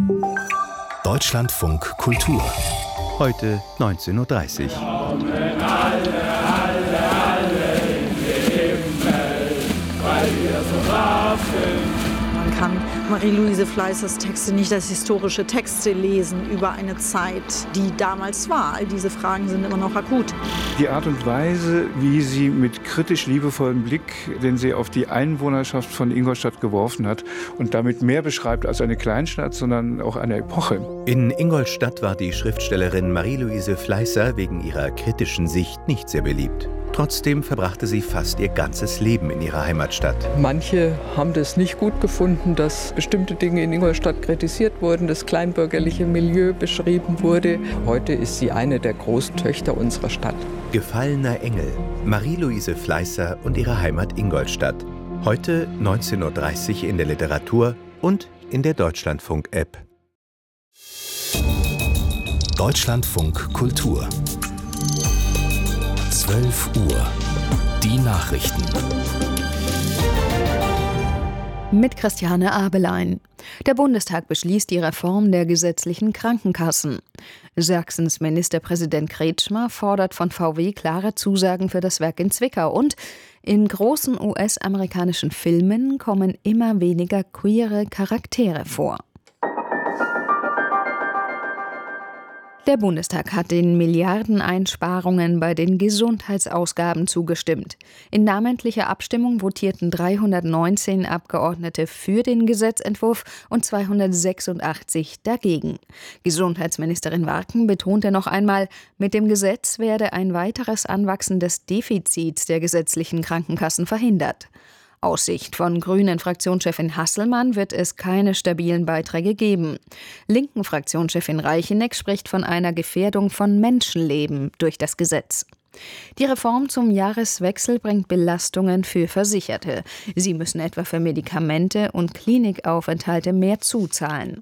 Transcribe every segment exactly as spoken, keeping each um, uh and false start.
Deutschlandfunk Kultur. Heute neunzehn Uhr dreißig. Kommen alle, alle, alle in den Himmel, weil wir so brav sind. Man kann Marie-Louise Fleißers Texte nicht als historische Texte lesen über eine Zeit, die damals war. All diese Fragen sind immer noch akut. Die Art und Weise, wie sie mit kritisch-liebevollem Blick, den sie auf die Einwohnerschaft von Ingolstadt geworfen hat und damit mehr beschreibt als eine Kleinstadt, sondern auch eine Epoche. In Ingolstadt war die Schriftstellerin Marie-Louise Fleißer wegen ihrer kritischen Sicht nicht sehr beliebt. Trotzdem verbrachte sie fast ihr ganzes Leben in ihrer Heimatstadt. Manche haben das nicht gut gefunden, dass bestimmte Dinge in Ingolstadt kritisiert wurden, das kleinbürgerliche Milieu beschrieben wurde. Heute ist sie eine der Großtöchter unserer Stadt. Gefallener Engel, Marie-Louise Fleißer und ihre Heimat Ingolstadt. Heute neunzehn Uhr dreißig in der Literatur und in der Deutschlandfunk-App. Deutschlandfunk Kultur. zwölf Uhr. Die Nachrichten. Mit Christiane Abelein. Der Bundestag beschließt die Reform der gesetzlichen Krankenkassen. Sachsens Ministerpräsident Kretschmer fordert von V W klare Zusagen für das Werk in Zwickau. Und in großen U S-amerikanischen Filmen kommen immer weniger queere Charaktere vor. Der Bundestag hat den Milliardeneinsparungen bei den Gesundheitsausgaben zugestimmt. In namentlicher Abstimmung votierten dreihundertneunzehn Abgeordnete für den Gesetzentwurf und zweihundertsechsundachtzig dagegen. Gesundheitsministerin Warken betonte noch einmal, mit dem Gesetz werde ein weiteres Anwachsen des Defizits der gesetzlichen Krankenkassen verhindert. Aus Sicht von Grünen-Fraktionschefin Hasselmann wird es keine stabilen Beiträge geben. Linken-Fraktionschefin Reicheneck spricht von einer Gefährdung von Menschenleben durch das Gesetz. Die Reform zum Jahreswechsel bringt Belastungen für Versicherte. Sie müssen etwa für Medikamente und Klinikaufenthalte mehr zuzahlen.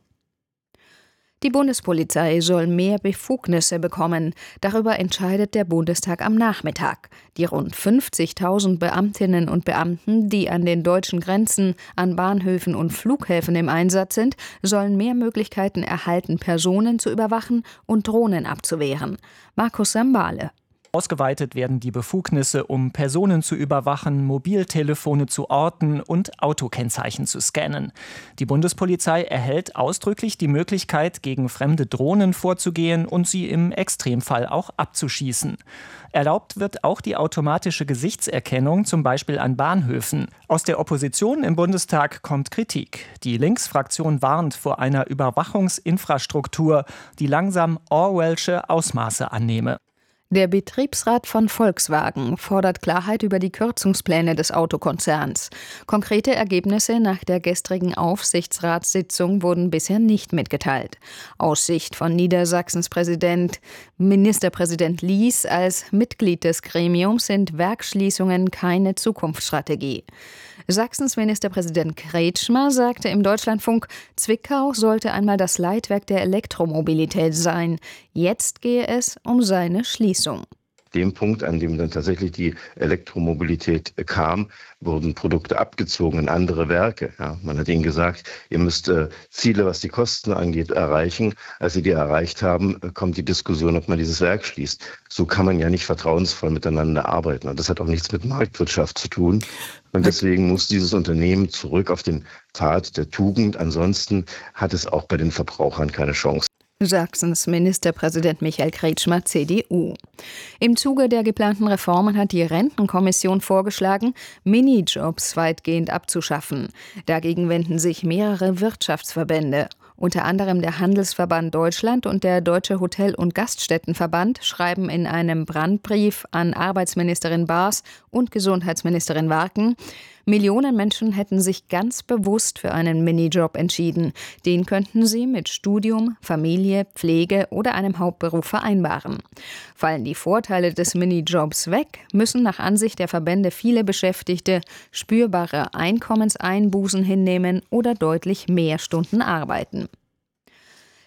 Die Bundespolizei soll mehr Befugnisse bekommen. Darüber entscheidet der Bundestag am Nachmittag. Die rund fünfzigtausend Beamtinnen und Beamten, die an den deutschen Grenzen, an Bahnhöfen und Flughäfen im Einsatz sind, sollen mehr Möglichkeiten erhalten, Personen zu überwachen und Drohnen abzuwehren. Markus Sambale. Ausgeweitet werden die Befugnisse, um Personen zu überwachen, Mobiltelefone zu orten und Autokennzeichen zu scannen. Die Bundespolizei erhält ausdrücklich die Möglichkeit, gegen fremde Drohnen vorzugehen und sie im Extremfall auch abzuschießen. Erlaubt wird auch die automatische Gesichtserkennung, zum Beispiel an Bahnhöfen. Aus der Opposition im Bundestag kommt Kritik. Die Linksfraktion warnt vor einer Überwachungsinfrastruktur, die langsam orwellsche Ausmaße annehme. Der Betriebsrat von Volkswagen fordert Klarheit über die Kürzungspläne des Autokonzerns. Konkrete Ergebnisse nach der gestrigen Aufsichtsratssitzung wurden bisher nicht mitgeteilt. Aus Sicht von Niedersachsens Präsident, Ministerpräsident Lies als Mitglied des Gremiums sind Werksschließungen keine Zukunftsstrategie. Sachsens Ministerpräsident Kretschmer sagte im Deutschlandfunk, Zwickau sollte einmal das Leitwerk der Elektromobilität sein. Jetzt gehe es um seine Schließung. Dem Punkt, an dem dann tatsächlich die Elektromobilität kam, wurden Produkte abgezogen in andere Werke. Ja, man hat ihnen gesagt, ihr müsst äh, Ziele, was die Kosten angeht, erreichen. Als sie die erreicht haben, kommt die Diskussion, ob man dieses Werk schließt. So kann man ja nicht vertrauensvoll miteinander arbeiten. Und das hat auch nichts mit Marktwirtschaft zu tun. Und deswegen muss dieses Unternehmen zurück auf den Pfad der Tugend. Ansonsten hat es auch bei den Verbrauchern keine Chance. Sachsens Ministerpräsident Michael Kretschmer, C D U. Im Zuge der geplanten Reformen hat die Rentenkommission vorgeschlagen, Minijobs weitgehend abzuschaffen. Dagegen wenden sich mehrere Wirtschaftsverbände. Unter anderem der Handelsverband Deutschland und der Deutsche Hotel- und Gaststättenverband schreiben in einem Brandbrief an Arbeitsministerin Baas und Gesundheitsministerin Warken, Millionen Menschen hätten sich ganz bewusst für einen Minijob entschieden. Den könnten sie mit Studium, Familie, Pflege oder einem Hauptberuf vereinbaren. Fallen die Vorteile des Minijobs weg, müssen nach Ansicht der Verbände viele Beschäftigte spürbare Einkommenseinbußen hinnehmen oder deutlich mehr Stunden arbeiten.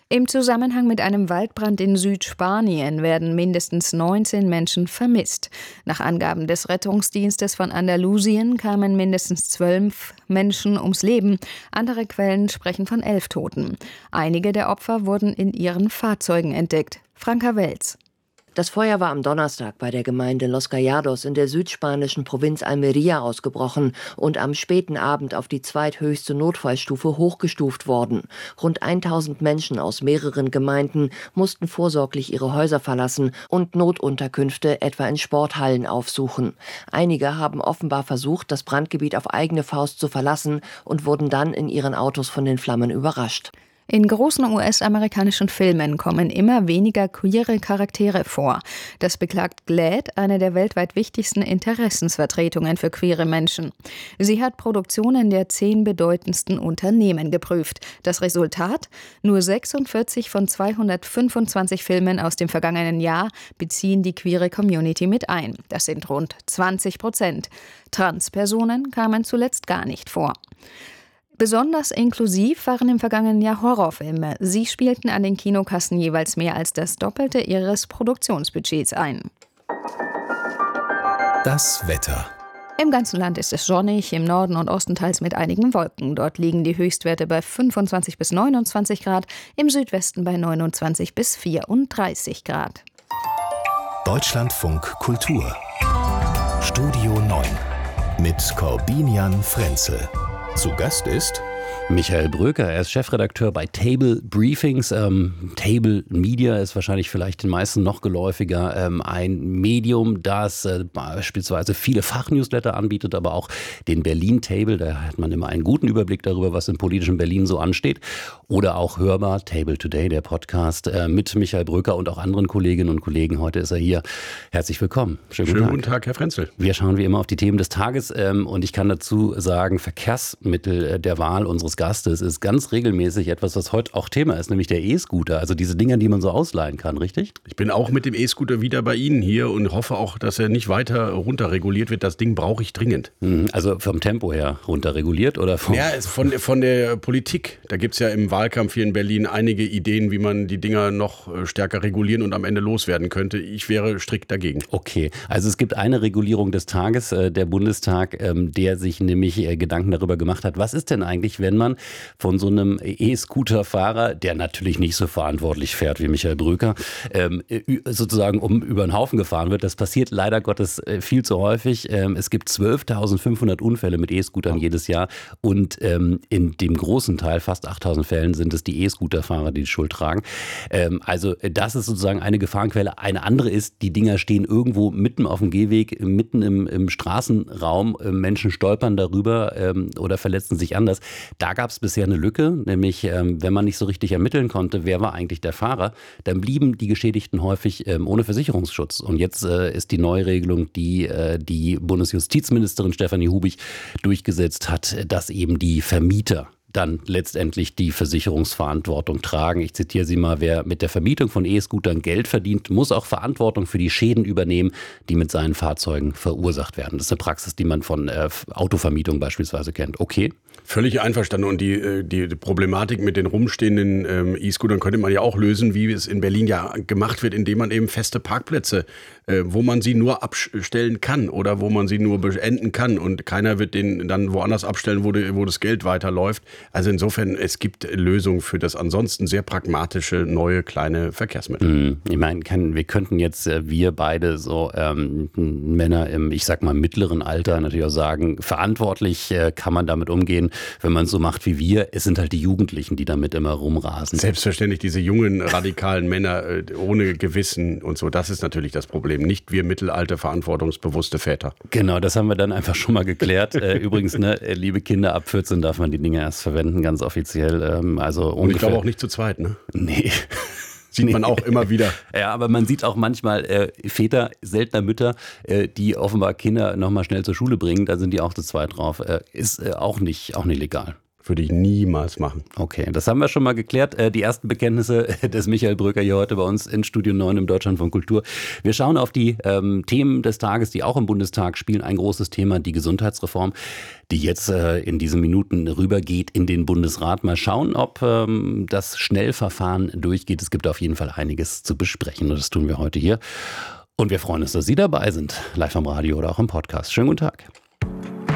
Im Zusammenhang mit einem Waldbrand in Südspanien werden mindestens neunzehn Menschen vermisst. Nach Angaben des Rettungsdienstes von Andalusien kamen mindestens zwölf Menschen ums Leben. Andere Quellen sprechen von elf Toten. Einige der Opfer wurden in ihren Fahrzeugen entdeckt. Franka Welz. Das Feuer war am Donnerstag bei der Gemeinde Los Callados in der südspanischen Provinz Almería ausgebrochen und am späten Abend auf die zweithöchste Notfallstufe hochgestuft worden. Rund tausend Menschen aus mehreren Gemeinden mussten vorsorglich ihre Häuser verlassen und Notunterkünfte etwa in Sporthallen aufsuchen. Einige haben offenbar versucht, das Brandgebiet auf eigene Faust zu verlassen und wurden dann in ihren Autos von den Flammen überrascht. In großen U S-amerikanischen Filmen kommen immer weniger queere Charaktere vor. Das beklagt GLAAD, eine der weltweit wichtigsten Interessensvertretungen für queere Menschen. Sie hat Produktionen der zehn bedeutendsten Unternehmen geprüft. Das Resultat? Nur sechsundvierzig von zweihundertfünfundzwanzig Filmen aus dem vergangenen Jahr beziehen die queere Community mit ein. Das sind rund zwanzig Prozent. Transpersonen kamen zuletzt gar nicht vor. Besonders inklusiv waren im vergangenen Jahr Horrorfilme. Sie spielten an den Kinokassen jeweils mehr als das Doppelte ihres Produktionsbudgets ein. Das Wetter. Im ganzen Land ist es sonnig, im Norden und Osten teils mit einigen Wolken. Dort liegen die Höchstwerte bei fünfundzwanzig bis neunundzwanzig Grad, im Südwesten bei neunundzwanzig bis vierunddreißig Grad. Deutschlandfunk Kultur. Studio neun mit Corbinian Frenzel. Zu Gast ist Michael Bröker, er ist Chefredakteur bei Table Briefings. Ähm, Table Media ist wahrscheinlich vielleicht den meisten noch geläufiger. Ähm, ein Medium, das äh, beispielsweise viele Fachnewsletter anbietet, aber auch den Berlin Table. Da hat man immer einen guten Überblick darüber, was im politischen Berlin so ansteht. Oder auch hörbar Table Today, der Podcast äh, mit Michael Bröker und auch anderen Kolleginnen und Kollegen. Heute ist er hier. Herzlich willkommen. Schönen, Schönen guten, Tag. guten Tag, Herr Frenzel. Wir schauen wie immer auf die Themen des Tages ähm, und ich kann dazu sagen, Verkehrsmittel der Wahl unseres Gastes ist ganz regelmäßig etwas, was heute auch Thema ist, nämlich der E-Scooter. Also diese Dinger, die man so ausleihen kann, richtig? Ich bin auch mit dem E-Scooter wieder bei Ihnen hier und hoffe auch, dass er nicht weiter runterreguliert wird. Das Ding brauche ich dringend. Also vom Tempo her runterreguliert oder vom... Ja, von, von der Politik. Da gibt es ja im Wahlkampf hier in Berlin einige Ideen, wie man die Dinger noch stärker regulieren und am Ende loswerden könnte. Ich wäre strikt dagegen. Okay, also es gibt eine Regulierung des Tages, der Bundestag, der sich nämlich Gedanken darüber gemacht hat, was ist denn eigentlich, wenn man von so einem E-Scooter-Fahrer, der natürlich nicht so verantwortlich fährt wie Michael Bröker, ähm, sozusagen um über den Haufen gefahren wird. Das passiert leider Gottes viel zu häufig. Ähm, es gibt zwölftausendfünfhundert Unfälle mit E-Scootern jedes Jahr und ähm, in dem großen Teil, fast achttausend Fällen, sind es die E-Scooter-Fahrer, die die Schuld tragen. Ähm, also das ist sozusagen eine Gefahrenquelle. Eine andere ist, die Dinger stehen irgendwo mitten auf dem Gehweg, mitten im, im Straßenraum. Menschen stolpern darüber ähm, oder verletzen sich anders. Da gab es bisher eine Lücke, nämlich ähm, wenn man nicht so richtig ermitteln konnte, wer war eigentlich der Fahrer, dann blieben die Geschädigten häufig ähm, ohne Versicherungsschutz. Und jetzt äh, ist die Neuregelung, die äh, die Bundesjustizministerin Stefanie Hubig durchgesetzt hat, dass eben die Vermieter dann letztendlich die Versicherungsverantwortung tragen. Ich zitiere Sie mal: Wer mit der Vermietung von E-Scootern Geld verdient, muss auch Verantwortung für die Schäden übernehmen, die mit seinen Fahrzeugen verursacht werden. Das ist eine Praxis, die man von äh, Autovermietung beispielsweise kennt. Okay. Völlig einverstanden. Und die, die, die Problematik mit den rumstehenden ähm, E-Scootern könnte man ja auch lösen, wie es in Berlin ja gemacht wird, indem man eben feste Parkplätze, äh, wo man sie nur abstellen kann oder wo man sie nur beenden kann. Und keiner wird den dann woanders abstellen, wo, die, wo das Geld weiterläuft. Also insofern, es gibt Lösungen für das ansonsten sehr pragmatische, neue, kleine Verkehrsmittel. Ich meine, wir könnten jetzt, wir beide so ähm, Männer im, ich sag mal, mittleren Alter natürlich auch sagen, verantwortlich äh, kann man damit umgehen, wenn man es so macht wie wir. Es sind halt die Jugendlichen, die damit immer rumrasen. Selbstverständlich, diese jungen, radikalen Männer äh, ohne Gewissen und so, das ist natürlich das Problem. Nicht wir mittelalte, verantwortungsbewusste Väter. Genau, das haben wir dann einfach schon mal geklärt. äh, übrigens, ne, liebe Kinder, ab vierzehn darf man die Dinge erst verwenden, ganz offiziell. Ähm, also und ich glaube auch nicht zu zweit, ne? Nee. Sieht nee. man auch immer wieder. Ja, aber man sieht auch manchmal äh, Väter, seltener Mütter, äh, die offenbar Kinder nochmal schnell zur Schule bringen. Da sind die auch zu zweit drauf. Äh, ist äh, auch nicht, auch nicht legal. würde ich niemals machen. Okay, das haben wir schon mal geklärt. Die ersten Bekenntnisse des Michael Bröker hier heute bei uns in Studio neun im Deutschlandfunk Kultur. Wir schauen auf die ähm, Themen des Tages, die auch im Bundestag spielen. Ein großes Thema, die Gesundheitsreform, die jetzt äh, in diesen Minuten rübergeht in den Bundesrat. Mal schauen, ob ähm, das Schnellverfahren durchgeht. Es gibt auf jeden Fall einiges zu besprechen und das tun wir heute hier. Und wir freuen uns, dass Sie dabei sind, live am Radio oder auch im Podcast. Schönen guten Tag.